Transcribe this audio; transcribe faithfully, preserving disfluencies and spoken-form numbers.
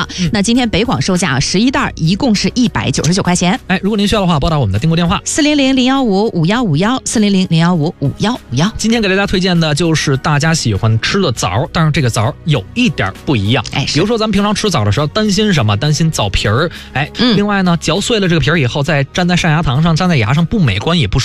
嗯、那今天北广售价十一袋，一共是一百九十九块钱。 哎，如果您需要的话，拨打我们的订购电话四零零零幺五五幺五幺四零零零幺五五幺五幺。 今天给大家推荐的就是大家喜欢吃的枣，但是这个枣有一点不一样。 哎， 比如说咱们平常吃枣的时候，担心什么？担心枣皮儿。哎， 嗯， 另外呢，嚼碎了这个皮儿以后，再粘在上牙膛上，粘在牙上不美观也不舒服。